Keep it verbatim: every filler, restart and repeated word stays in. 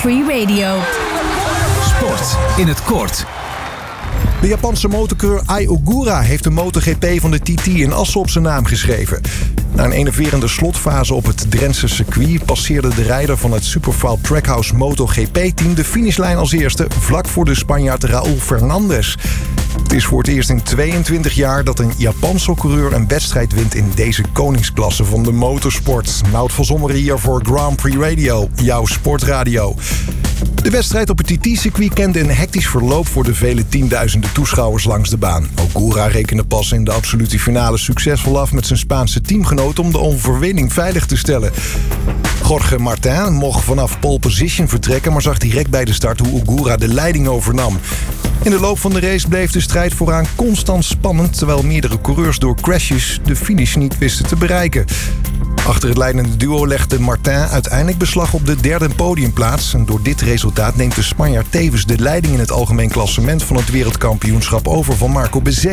Free Radio. Sport in het kort. De Japanse motorcoureur Ai Ogura heeft de MotoGP van de T T in Assen op zijn naam geschreven. Na een enerverende slotfase op het Drentse circuit passeerde de rijder van het Superfoul Trackhouse MotoGP-team de finishlijn als eerste, vlak voor de Spanjaard Raúl Fernandez. Het is voor het eerst in tweeëntwintig jaar dat een Japanse coureur een wedstrijd wint in deze koningsklasse van de motorsport. Nout van Zomeren hier voor Grand Prix Radio, jouw sportradio. De wedstrijd op het T T-circuit kende een hectisch verloop voor de vele tienduizenden toeschouwers langs de baan. Ogura rekende pas in de absolute finale succesvol af met zijn Spaanse teamgenoot om de overwinning veilig te stellen. Jorge Martin mocht vanaf pole position vertrekken, maar zag direct bij de start hoe Ogura de leiding overnam. In de loop van de race bleef de strijd vooraan constant spannend, terwijl meerdere coureurs door crashes de finish niet wisten te bereiken. Achter het leidende duo legde Martin uiteindelijk beslag op de derde podiumplaats. En door dit resultaat neemt de Spanjaard tevens de leiding in het algemeen klassement van het wereldkampioenschap over van Marco Bezzecchi.